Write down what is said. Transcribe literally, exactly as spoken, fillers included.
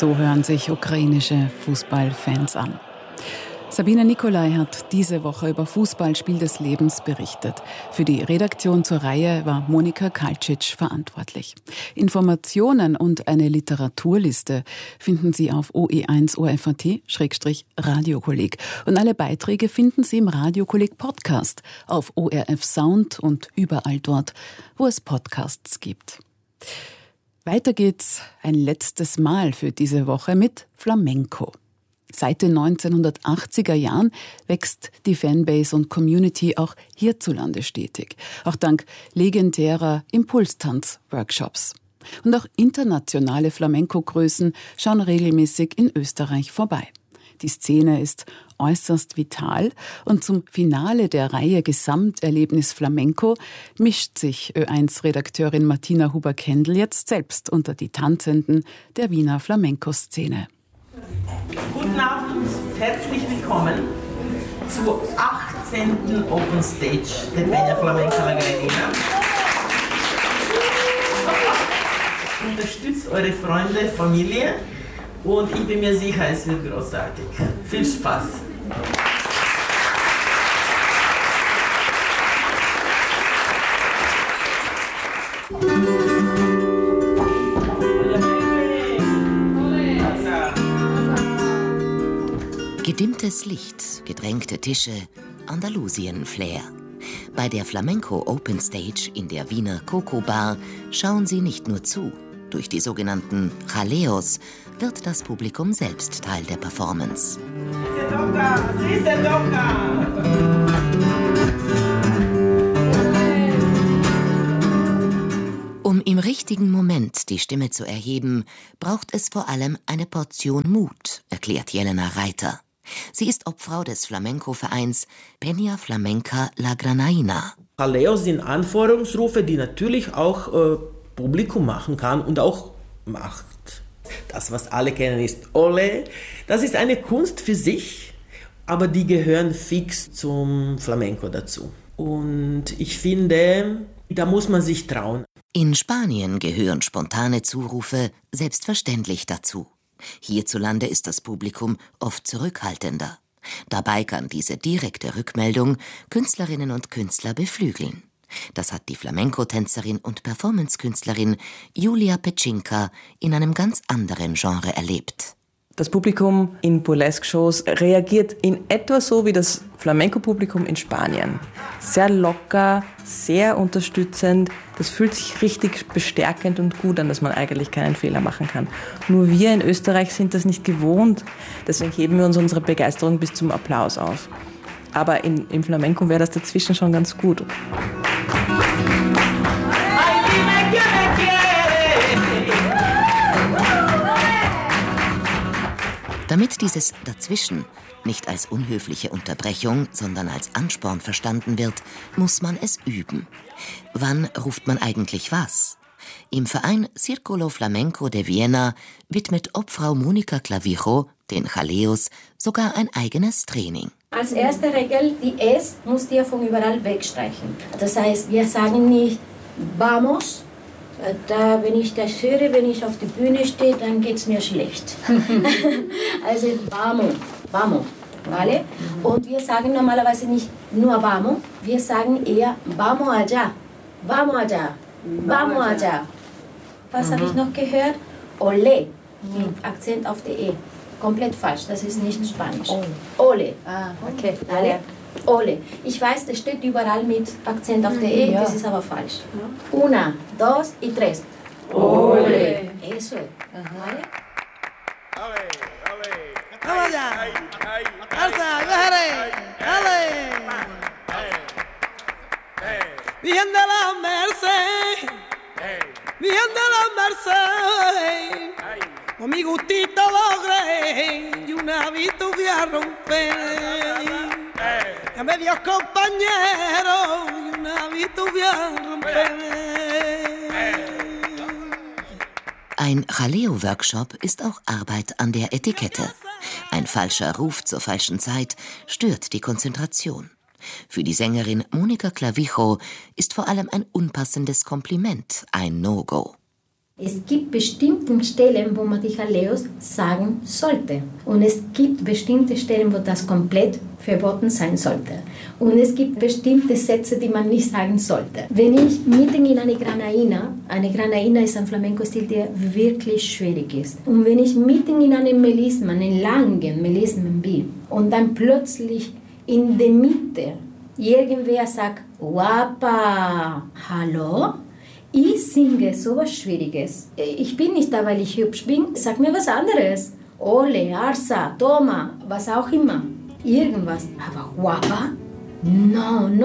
So hören sich ukrainische Fußballfans an. Sabina Nicolai hat diese Woche über Fußballspiel des Lebens berichtet. Für die Redaktion zur Reihe war Monika Kalcic verantwortlich. Informationen und eine Literaturliste finden Sie auf o e eins punkt o f a t Schrägstrich Radiokolleg. Und alle Beiträge finden Sie im Radiokolleg Podcast auf O R F Sound und überall dort, wo es Podcasts gibt. Weiter geht's ein letztes Mal für diese Woche mit Flamenco. Seit den neunzehnhundertachtziger Jahren wächst die Fanbase und Community auch hierzulande stetig. Auch dank legendärer Impulstanz-Workshops. Und auch internationale Flamenco-Größen schauen regelmäßig in Österreich vorbei. Die Szene ist äußerst vital und zum Finale der Reihe Gesamterlebnis Flamenco mischt sich Ö eins Redakteurin Martina Huber-Kendall jetzt selbst unter die Tanzenden der Wiener Flamenco-Szene. Guten Abend, herzlich willkommen zur achtzehnten Open Stage der Peña Flamenca La Granina. Unterstützt eure Freunde, Familie und ich bin mir sicher, es wird großartig. Viel Spaß! Gedimmtes Licht, gedrängte Tische, Andalusien-Flair. Bei der Flamenco Open Stage in der Wiener Coco Bar schauen sie nicht nur zu. Durch die sogenannten Jaleos wird das Publikum selbst Teil der Performance. Um im richtigen Moment die Stimme zu erheben, braucht es vor allem eine Portion Mut, erklärt Jelena Reiter. Sie ist Obfrau des Flamenco-Vereins Peña Flamenca La Granina. Jaleos sind Anforderungsrufe, die natürlich auch äh, Publikum machen kann und auch macht. Das, was alle kennen, ist Ole. Das ist eine Kunst für sich, aber die gehören fix zum Flamenco dazu. Und ich finde, da muss man sich trauen. In Spanien gehören spontane Zurufe selbstverständlich dazu. Hierzulande ist das Publikum oft zurückhaltender. Dabei kann diese direkte Rückmeldung Künstlerinnen und Künstler beflügeln. Das hat die Flamenco-Tänzerin und Performance-Künstlerin Julia Peczynka in einem ganz anderen Genre erlebt. Das Publikum in Burlesque-Shows reagiert in etwa so wie das Flamenco-Publikum in Spanien. Sehr locker, sehr unterstützend. Das fühlt sich richtig bestärkend und gut an, dass man eigentlich keinen Fehler machen kann. Nur wir in Österreich sind das nicht gewohnt. Deswegen heben wir uns unsere Begeisterung bis zum Applaus auf. Aber in, im Flamenco wäre das dazwischen schon ganz gut. Damit dieses Dazwischen nicht als unhöfliche Unterbrechung, sondern als Ansporn verstanden wird, muss man es üben. Wann ruft man eigentlich was? Im Verein Círculo Flamenco de Viena widmet Obfrau Monika Clavijo den Jaleos sogar ein eigenes Training. Als erste Regel, die S musst ihr von überall wegstreichen. Das heißt, wir sagen nicht vamos. Da, wenn ich das höre, wenn ich auf der Bühne stehe, dann geht es mir schlecht. Also vamos, vamos, vale? Und wir sagen normalerweise nicht nur vamos, wir sagen eher vamos allá, vamos allá, vamos allá. Was habe ich noch gehört? Ole, mit Akzent auf der E. Komplett falsch, das ist nicht Spanisch. Ole. Ah, okay. Vale? Ole. Ich weiß, das steht überall mit Akzent auf der E, ja. Das ist aber falsch. Una, dos y tres. Ole. Eso. ¿Vale? Ale, ale. Vamos allá. Alza, bájale. Ale. Bien de la Merced. Bien de la Merced. Con mi gustito logré y una vez voy a romper. Ya me dio compañero y una vez voy a romper. Ein Jaleo-Workshop ist auch Arbeit an der Etikette. Ein falscher Ruf zur falschen Zeit stört die Konzentration. Für die Sängerin Monika Clavijo ist vor allem ein unpassendes Kompliment ein No-Go. Es gibt bestimmte Stellen, wo man die Aleos sagen sollte. Und es gibt bestimmte Stellen, wo das komplett verboten sein sollte. Und es gibt bestimmte Sätze, die man nicht sagen sollte. Wenn ich mitten in eine Granaína, eine Granaína ist ein Flamenco-Stil, der wirklich schwierig ist. Und wenn ich mitten in einem Melisma, einen langen Melismen bin und dann plötzlich in der Mitte irgendwer sagt, Guapa, hallo? Ich singe so was Schwieriges. Ich bin nicht da, weil ich hübsch bin. Sag mir was anderes. Ole, Arsa, Toma, was auch immer. Irgendwas. Aber Guapa? No, no.